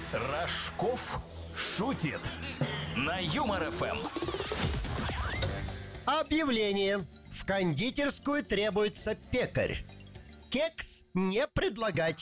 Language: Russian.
Рожков шутит на Юмор ФМ. Объявление. В кондитерскую требуется пекарь. Кекс не предлагать.